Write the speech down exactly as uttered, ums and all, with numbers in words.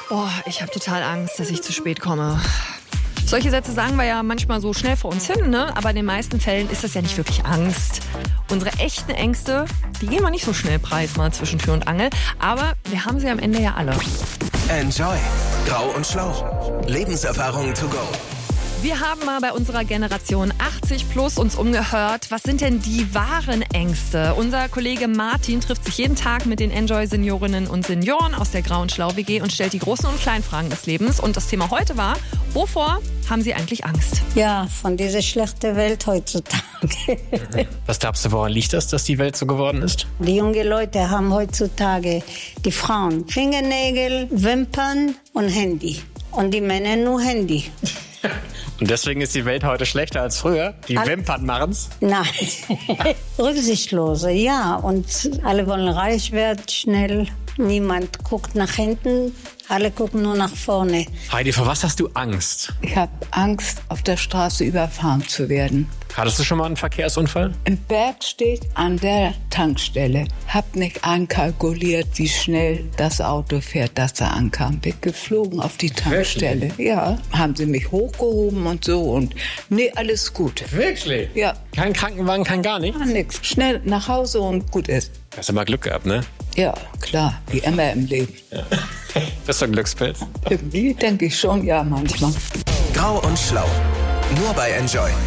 Oh, ich habe total Angst, dass ich zu spät komme. Solche Sätze sagen wir ja manchmal so schnell vor uns hin, ne? Aber in den meisten Fällen ist das ja nicht wirklich Angst. Unsere echten Ängste, die gehen wir nicht so schnell preis, mal zwischen Tür und Angel. Aber wir haben sie am Ende ja alle. Enjoy. Grau und Schlau. Lebenserfahrung to go. Wir haben mal bei unserer Generation achtzig plus uns umgehört. Was sind denn die wahren Ängste? Unser Kollege Martin trifft sich jeden Tag mit den Enjoy-Seniorinnen und Senioren aus der Grau und Schlau-W G und stellt die großen und kleinen Fragen des Lebens. Und das Thema heute war, wovor haben Sie eigentlich Angst? Ja, von dieser schlechten Welt heutzutage. Was glaubst du, woran liegt das, dass die Welt so geworden ist? Die jungen Leute haben heutzutage, die Frauen, Fingernägel, Wimpern und Handy. Und die Männer nur Handy. Und deswegen ist die Welt heute schlechter als früher? Die All- Wimpern machen's? Nein, rücksichtslose, ja. Und alle wollen reich werden, schnell. Niemand guckt nach hinten, alle gucken nur nach vorne. Heidi, vor was hast du Angst? Ich habe Angst, auf der Straße überfahren zu werden. Hattest du schon mal einen Verkehrsunfall? Ein Berg steht an der Tankstelle. Hab nicht einkalkuliert, wie schnell das Auto fährt, das er ankam. Bin geflogen auf die Tankstelle. Wirklich? Ja, haben sie mich hochgehoben und so und nee, alles gut. Wirklich? Ja. Kein Krankenwagen, kein gar nichts? Gar nichts. Schnell nach Hause und gut ist. Hast du mal Glück gehabt, ne? Ja, klar, wie immer im Leben. Ja. Bist du ein Glückspilz? Irgendwie denke ich schon, ja, manchmal. Grau und Schlau. Nur bei Enjoy.